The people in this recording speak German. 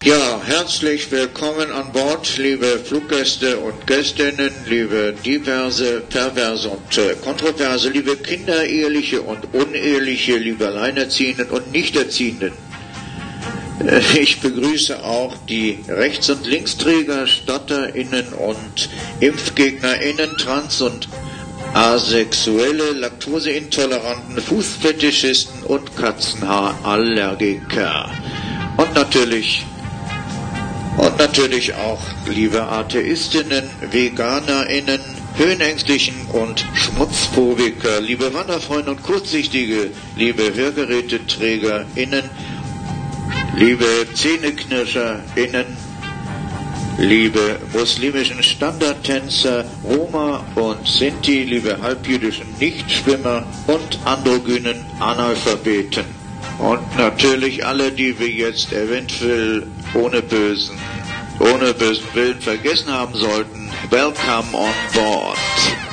Ja, herzlich willkommen an Bord, liebe Fluggäste und Gästinnen, liebe diverse, perverse und kontroverse, liebe Kinder, eheliche und uneheliche, liebe Alleinerziehenden und Nichterziehenden. Ich begrüße auch die Rechts- und Linksträger, StotterInnen und ImpfgegnerInnen, Trans- und Asexuelle, Laktoseintoleranten, Fußfetischisten und Katzenhaarallergiker. Und natürlich auch liebe Atheistinnen, VeganerInnen, Höhenängstlichen und Schmutzphobiker, liebe Wanderfreunde und Kurzsichtige, liebe HörgeräteträgerInnen, liebe ZähneknirscherInnen, liebe muslimischen Standardtänzer, Roma und Sinti, liebe halbjüdischen Nichtschwimmer und androgynen Analphabeten. Und natürlich alle, die wir jetzt eventuell ohne bösen Willen vergessen haben sollten. Welcome on board.